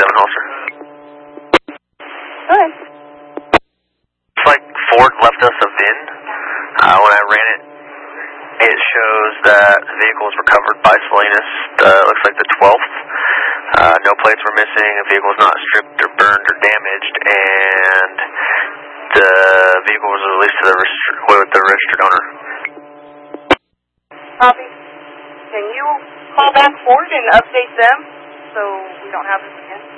Holster. Go ahead. It's like Ford left us a VIN. When I ran it, it shows that the vehicle was recovered by Salinas, looks like the 12th. No plates were missing, the vehicle was not stripped or burned or damaged, and the vehicle was released to the registered owner. Copy. Can you call back Ford and update them so we don't have this again?